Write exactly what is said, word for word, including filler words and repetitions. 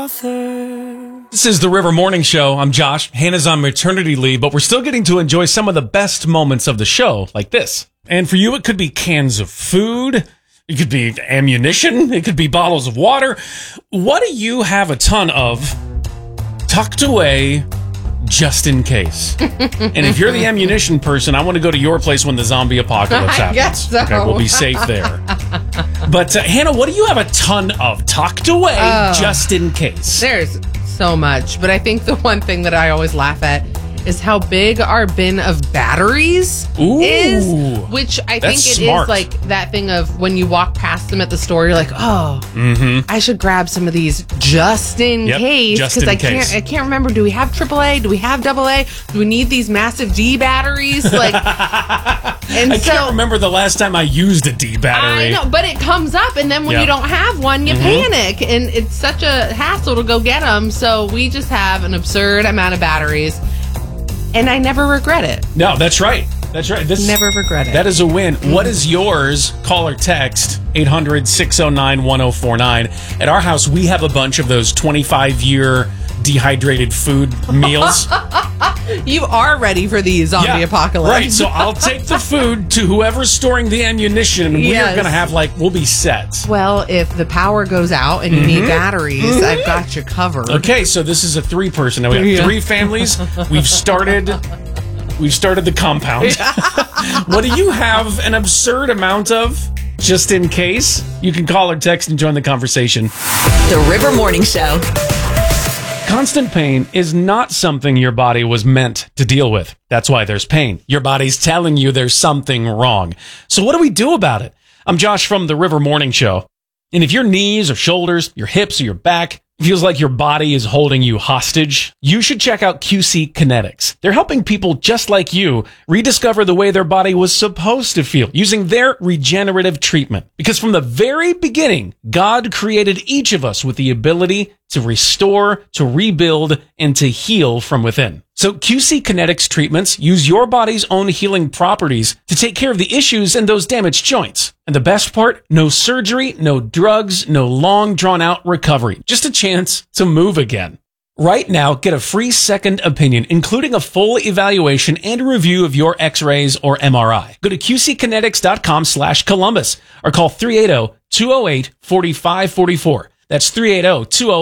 author. This is the River Morning Show. I'm Josh. Hannah's on maternity leave, but we're still getting to enjoy some of the best moments of the show, like this. And for you, it could be cans of food. It could be ammunition. It could be bottles of water. What do you have a ton of tucked away just in case? And if you're the ammunition person, I want to go to your place when the zombie apocalypse happens. I guess so. Okay, we'll be safe there. But uh, Hannah, what do you have a ton of tucked away Oh. just in case? There's so much, but I think the one thing that I always laugh at is how big our bin of batteries Ooh, is, which I think that's it smart. is like that thing of when you walk past them at the store, you're like, oh, Mm-hmm. I should grab some of these just in Yep, case, just because in I can't, case. I can't remember. Do we have triple A? Do we have double A? Do we need these massive D batteries? Like, and I so can't remember the last time I used a D battery. I know, but it comes up, and then when Yep. you don't have one, you Mhm. panic, and it's such a hassle to go get them. So we just have an absurd amount of batteries, and I never regret it. No, that's right. That's right. This Never regret it. That is a win. What is yours? Call or text eight hundred, six oh nine, one oh four nine. At our house, we have a bunch of those twenty-five year dehydrated food meals. You are ready for the zombie Yeah, apocalypse. Right. So I'll take the food to whoever's storing the ammunition, and Yes. we're going to have, like, we'll be set. Well, if the power goes out and you need batteries, I've got you covered. Okay, so this is a three person. Now we have Yeah. three families. We've started we've started the compound. What do you have an absurd amount of just in case? You can call or text and join the conversation. The River Morning Show. Constant pain is not something your body was meant to deal with. That's why there's pain. Your body's telling you there's something wrong. So what do we do about it? I'm Josh from the River Morning Show. And if your knees or shoulders, your hips or your back feels like your body is holding you hostage, you should check out Q C Kinetics. They're helping people just like you rediscover the way their body was supposed to feel using their regenerative treatment. Because from the very beginning, God created each of us with the ability to restore, to rebuild, and to heal from within. So Q C Kinetics treatments use your body's own healing properties to take care of the issues in those damaged joints. And the best part, no surgery, no drugs, no long drawn out recovery. Just a chance to move again. Right now, get a free second opinion, including a full evaluation and a review of your x-rays or M R I. Go to Q C kinetics dot com slash Columbus or call three eight zero, two oh eight, four five four four. That's three eight zero, two oh eight